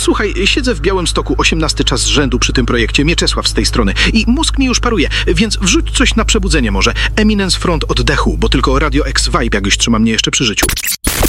Słuchaj, siedzę w Białymstoku 18 czas z rzędu przy tym projekcie. Mieczysław z tej strony. I mózg mi już paruje, więc wrzuć coś na przebudzenie może. Eminence Front oddechu, bo tylko Radio X Vibe jakoś trzyma mnie jeszcze przy życiu.